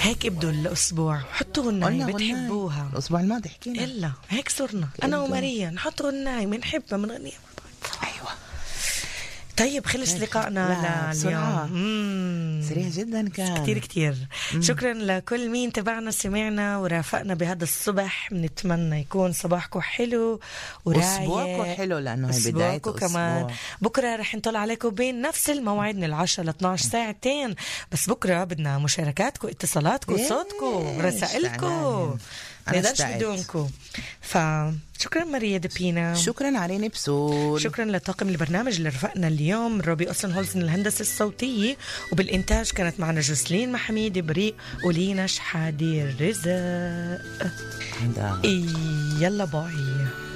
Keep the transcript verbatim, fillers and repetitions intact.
هيك ابدوا الأسبوع، حطوا غناية بتحبوها. الأسبوع الماضي حكينا إلا هيك صرنا أنا وماريا نحط غناية بنحبها بنغنيها. أيوة. طيب خلص لقائنا اليوم. سريع جدا كان كتير كتير. مم. شكرا لكل مين تبعنا سمعنا ورافقنا بهذا الصبح. بنتمنى يكون صباحكم حلو ورايق، أسبوعكم حلو لأنه هي بداية كمان. بكرة رح نطلع عليكم بين نفس الموعد من العشرة لاثناش ساعتين، بس بكرة بدنا مشاركاتكم، اتصالاتكم، صوتكم، رسائلكم، نقدرش بدونكم. فشكرا ماريا دبينا، شكرا علي بسول، شكرا لطاقم البرنامج اللي رفقنا اليوم، روبي أوسن هولزن الهندسة الصوتية، وبالإنتاج كانت معنا جوسلين محميد بريء ولينا شحادي رزق. يلا باي.